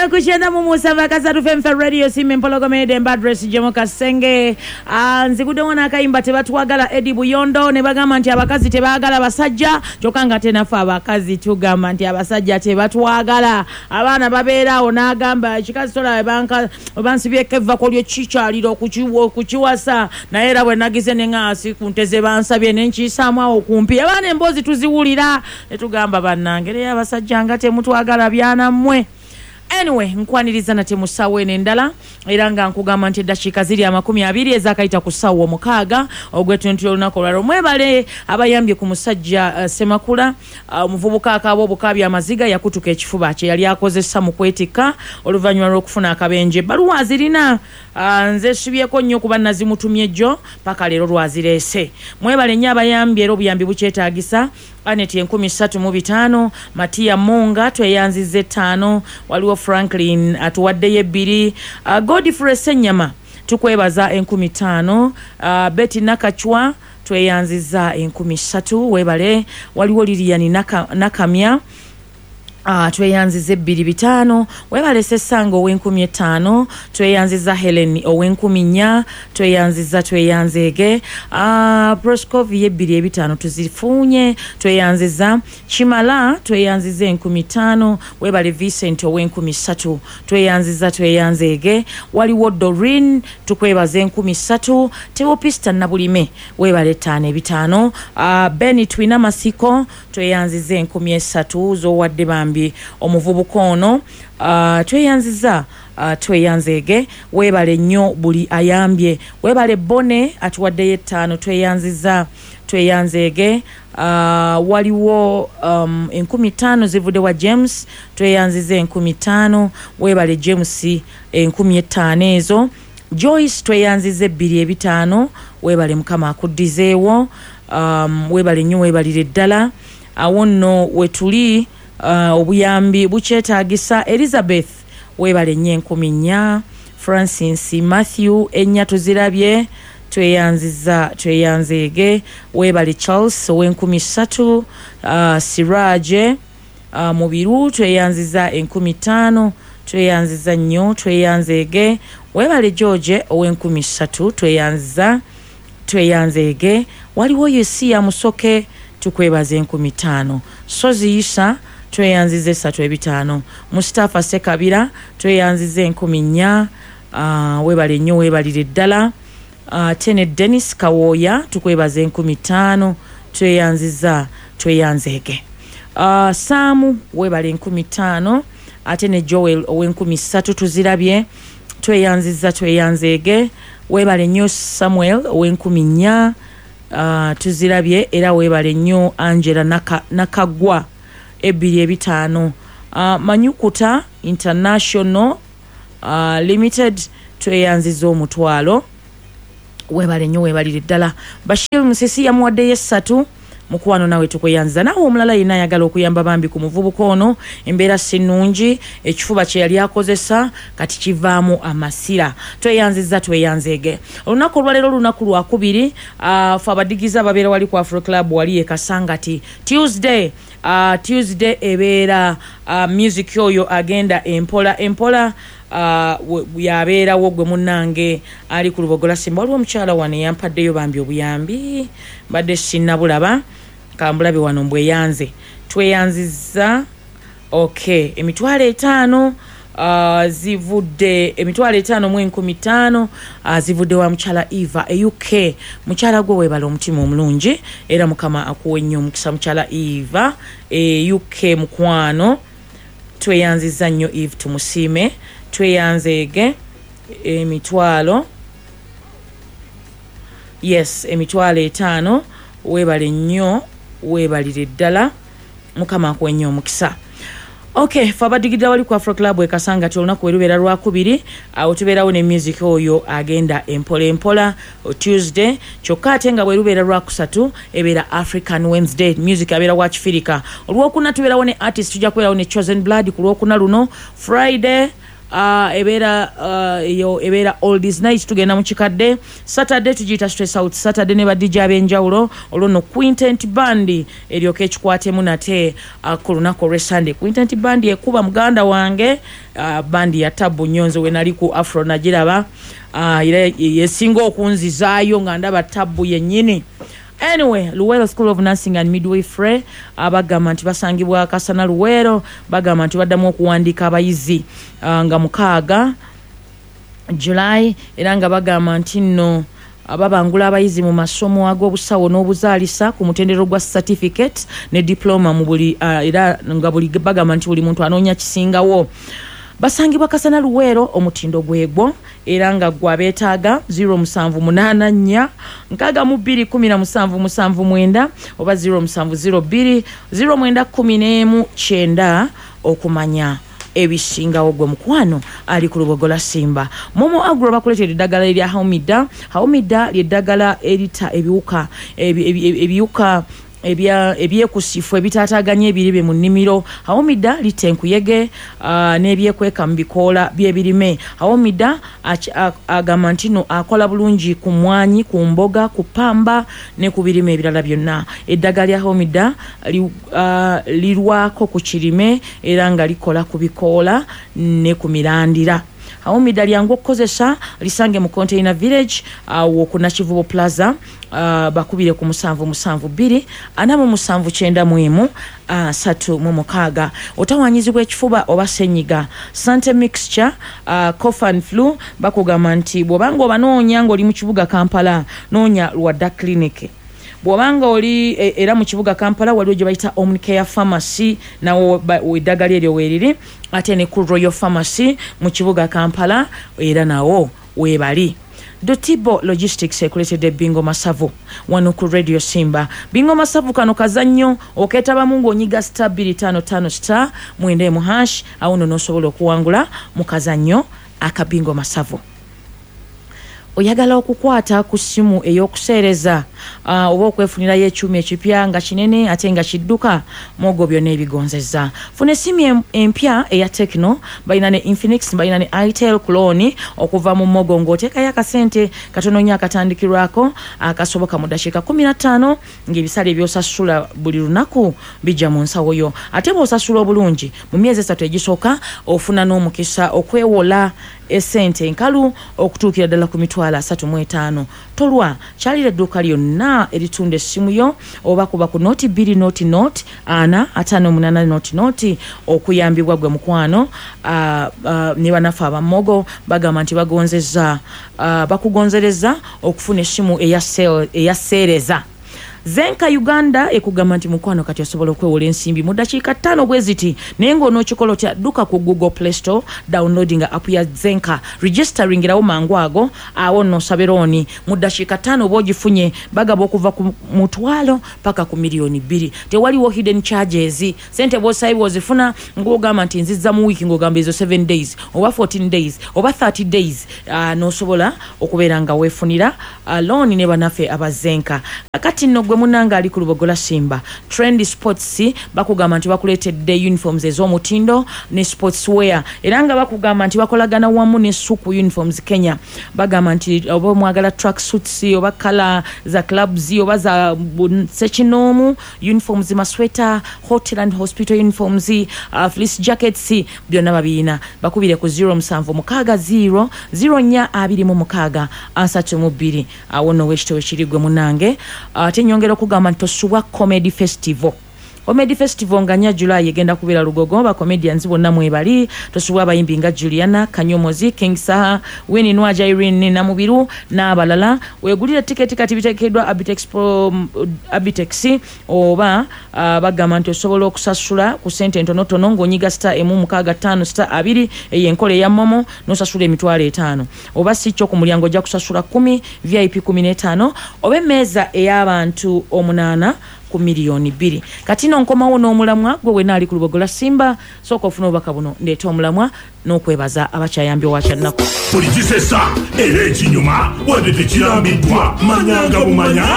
kuchenda mumusa vakasatu femfe radio simme mpologomede mbadress Jemo Kasenge nzikudewona akaimba tebatwagala Eddie Buyondo ne bagamba nti abakazi tebagala basajja kyokanga tena fa abakazi tugamba nti abasajja tebatwagala abaana babeerawo n'agamba kikazi tola banka bansibye keva kolyo chikyaliro kuchiwasa naye era bwe nagize nengasi kunteze bansabye nenkisaamu awo kumpi abaana embozi tuziwulira netugamba bannange abasajja nga temutwagala byana mmwe. Anyway, nkwaniriza na temusawe n'endala era nga nkugamba nti eddakiika ziri 20 ezakayita ku ssaawa 6 ogw'etuntu olunaku olwalero. Mwebale abayambye ku musajja Semakula omuvubuka akaaba obukaabi amaziga yakutuka ekifuba kye yali akozesa mu kwetikka oluvannyuma lw'okufuna akabenje. Ebbaluwa zirina nze sibyeko nnyo kuba nazimutumye jjo paka leero lwazireese. Mwebale nnyo abayambye era obuyambi bukyetaagisa. Anet 35 Matia Munga tweyanzize 5 waliwo Franklin atuwaddeyo 2 Godfrey Senyama tukwebaza 15 Betty Nakachwa tweyanziza 13 webale waliwo Lilian Nakamya tweyanzize 2 webale Sesango ow'enkumi tweyanziza Helen ow'enkumi tweyanzege Proskovie 2 tuzifunye tweyanziza Chimala tweyanzize 15 webale Vincent ow'enkumi tweyanzege waliwo Doreen tukwebaze 13 Teopista Nabulime webale 5 Benny Twina Masiko tweyanzize 13 zo wadde bambi omuvubuka ono tweyanziza tweyanzege webale nnyo buli ayambye webale Bone atuwaddeyo 5 tweyanzege waliwo 15 zivudde wa James tweyanzize 15 webale James 15 ezo Joyce tweyanzize 2 webale mukama akuddizeewo webale nnyo webalire ddala awo nno wetuli obuyambi bukyetaagisa Elizabeth webale nnyo 10 Francis Matthew ennya tuzirabye tweyanzege webale Charles ow'enkumi Siraje mubiru tweyanziza 15 tweyanziza nnyo tweyanzege webale George ow'enkumi tweyanzege waliwo Yesia Musoke tukwebaza 15 Sozi Isa tweyanzize 3 Mustafa Sekabira tweyanzize 10 webale nnyo webalire ddala Tene Dennis Kawoya tukwebaza 15 tweyanzege Samu webale 15 ate ne Joel ow'enkumi tuzirabye tweyanzege webale nnyo Samuel ow'enkumi tuzirabye era webale nnyo Angela Nakagwa 2 Manyukuta International Limited tweyanziza omutwalo webale nnyo webalire ddala. Bashir Musisi yamuwaddeyo 3 mukwano nawe tukweyanziza nawe omulala yina ayagala okuyamba bambi ku muvubuka ono embeera sinungi ekifuba kye yali akozesa kati kivaamu amasira tweyanzege olunaku olwaleero olunaku lwa 2 fe abadigiza ababeera wali ku Afro Club wali ekasangati Tuesday ebeera music oyo agenda empola yabeerawo gwe munnange ali ku Lubogola Simba waliwo omukyala wano yampaddeyo bambi obuyambi badde sinnabulaba kambulabe wano mbweyanze tweyanziza okay emitwalo 5 zivudde emitwalo 5 mu 15 zivudde wa mukyala Eva UK mukyala gwe webala omutima omulungi era mukama akuwe nnyo omukisa mukyala Eva UK mukwano tweyanziza nnyo Eve tumusiime tweyanzege emitwalo 5 webale nnyo webalire ddala mukama akuwe nnyo omukisa. Okay, fabadigida wali ku Afro Club ekasanga tolunaku werubeera lwa 2 awo tubeerawo ne music oyo agenda empola Tuesday kyokka ate nga werubeera lwa 3 ebeera African Wednesday music abeera wa Kifirika olwokuna tubeerawo ne artist tujja kubeerawo ne Chosen Blood ku lwokuna luno Friday ebera oldies night tugenda mu kikadde. Saturday tugiyita stress out Saturday ne ba DJ abenjawulo olwono Quintet Band eryoke ekikwatemu nate ku lunaku lwe Sunday. Quintet Band ekuba muganda wange bandi ya Tabu Nyonzo we nali ku Afro nagiraba yesinga okunzizaayo nga ndaba Tabu yennyini. Anyway, Luwero School of Nursing and Midwifery abagamba nti basangibwa Kasana Luwero bagamba nti baddamu okuwandiika abayizi nga 6 July era nga bagamba nti nno ababangula abayizi mu masomo ag'obusawo n'obuzaalisa ku mutendero gwa certificate ne diploma mu buli era nga buli bagamba nti buli muntu anoonya kisingawo. Basangibwa Kasana Luwero omutindo gwegwo era nga gwa beetaaga 0784 621779 oba 0702 0919 okumanya ebisingawo gwe mukwano ali ku Lubogola Simba. Momo Agro bakuleetera eddagala erya Haumida. Haumida ly'eddagala erita ebiwuka ebyekusifu ebitaataganya ebiribe mu nnimiro. Haumida litenkuyege n'ebyekweka mu bikoola by'ebirime. Haumida agamba nti no akola bulungi ku mmwanyi, ku mboga, ku pamba ne ku birime ebirala byonna. Eddagala lya Haumida lirwako ku kirime era nga likola ku bikoola ne ku mirandira. Haumida lyangu okukozesa lisange mu Container Village awo ku Nakivubo Plaza bakubire ku 772 479 3 otawanyizibwa ekifuba oba senyiga. Sante Mixture cough and flu bakugamba nti bw'obanga obanoonya ng'oli mu kibuga Kampala noonya Lwadda Clinic. Bw'obanga oli era mu kibuga Kampala waliwo gye bayita Omnicare Pharmacy nawo eddagala eryo weeriri ate ne ku Royal Pharmacy mu kibuga Kampala era nawo weebali. Dotibo Logistics ekuleetedde Bingo Masavu wano ku Radio Simba. Bingo Masavu kano kazannyo oketabamu ng'onyiga *255* mwende mu hash awo nno n'osobola okuwangula mu kazannyo aka Bingo Masavu. Oyagala okukwata ku ssimu ey'okuseereza oba okwefunirayo ekyuma ekipya nga kinene ate nga kidduka mwogo byonna ebigonzezza. Funa essimu empya eya Tecno balina ne Infinix balina ne Itel clone okuva mu mmogo ng'oteekayo akasente katono nnyo akatandikirwako akasoboka mu ddakiika 15 ng'ebisale ebyosasula buli lunaku bijja mu nsawo yo. Ate bw'osasula obulungi mu myezi 3 egisooka ofuna n'omukisa okwewola esente enkalu okutuukira ddala ku mitwalo 35. Tolwa kyalira edduuka lyonna eritunda essimu yo oba kuba ku noti 2 noti 458 noti okuyambibwa gwe mukwano ne banafu abammogo bagamba nti bakugonzereza okufuna essimu eyaseereza. Zenka Uganda ekugamba nti mukwano kati osobola okwewola ensimbi mu ddakiika 5 bwe ziti naye ng'onookikola otya dduka ku Google Play Store downloading app ya Zenka registering rawo mangu ago awo nno saberoni mu ddakiika 5 bw'ogifunye bagaba okuva ku mutwalo paka ku miliyoni 2. Tewaliwo hidden charges. Sente bw'osayibwa ozifuna ng'ogamba nti nzizza mu wiiki ng'ogamba ezo 7 days oba 14 days oba 30 days n'osobola okubeera nga weefunira loan ne banafe aba Zenka. Kati nno gwe munanga ali ku Lubogola Simba. Trendy Sports bakugamba nti bakuleetedde uniforms ez'omutindo ne sportswear era nga bakugamba nti bakolagana wamu ne Suku Uniforms Kenya. Bagamba nti oba mwagala track suits oba kala za clubs oba za sechinoomu uniforms, masweta, hotel and hospital uniforms, fleece jackets byonna babiina. Bakubire ku 0760 0426 32 awo no wekitowe kirigwe munange. Ate nyongera okugamba nti tosuwa Comedy Festival. Comedy Festival nga nya July egenda kubeera Lugogo ba comedians bonna mwebali. Tosuwa abayimbi nga Juliana Kanyomozi, King Saha, Winnie Nwaja, Irene Namubiru n'abalala. Weegulira tiketi kati biteekeddwa Abitex oba bagamba nti osobola okusasula ku sente entonotono ng'onyiga *165*2 ey'enkola eya Momo n'osasula emitwalo 5 oba si kyo ku mulyango ojja kusasula 10 VIP 15 oba emmeeza ey'abantu 8 ku miliyoni 2. Kati no nkomawo n'omulamwa gwe wena ali ku Lubogola Simba sooka ofuna obubaka buno ndeeta omulamwa n'okwebaza abakyayambye wakyannako. Buli kisesa era ekinyuma wadde tekirambiddwa manyanga bumanya.